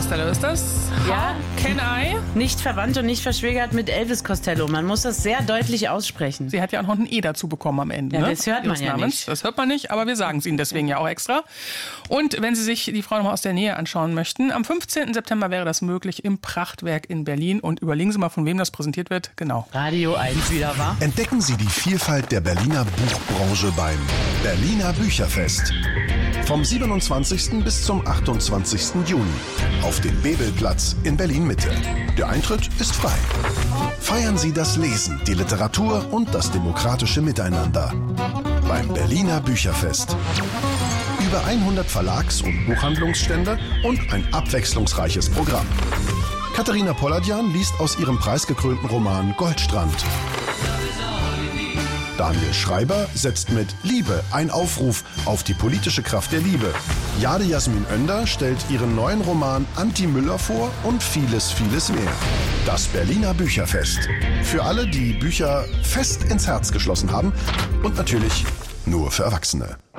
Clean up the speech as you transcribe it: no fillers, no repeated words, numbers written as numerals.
Costello, ist das? Ja. Can I? Nicht verwandt und nicht verschwägert mit Elvis Costello. Man muss das sehr deutlich aussprechen. Sie hat ja auch noch ein E dazu bekommen am Ende. Ja, ne? das hört man ja nicht. Das hört man nicht, aber wir sagen es Ihnen deswegen ja auch extra. Und wenn Sie sich die Frau nochmal aus der Nähe anschauen möchten, am 15. September wäre das möglich im Prachtwerk in Berlin. Und überlegen Sie mal, von wem das präsentiert wird. Genau. Radio 1 wieder, wa? Entdecken Sie die Vielfalt der Berliner Buchbranche beim Berliner Bücherfest. Vom 27. bis zum 28. Juni auf dem Bebelplatz in Berlin-Mitte. Der Eintritt ist frei. Feiern Sie das Lesen, die Literatur und das demokratische Miteinander beim Berliner Bücherfest. Über 100 Verlags- und Buchhandlungsstände und ein abwechslungsreiches Programm. Katharina Polladjan liest aus ihrem preisgekrönten Roman Goldstrand. Daniel Schreiber setzt mit Liebe ein Aufruf auf die politische Kraft der Liebe. Jade Jasmin Oender stellt ihren neuen Roman Anti Müller vor und vieles, vieles mehr. Das Berliner Bücherfest. Für alle, die Bücher fest ins Herz geschlossen haben und natürlich nur für Erwachsene.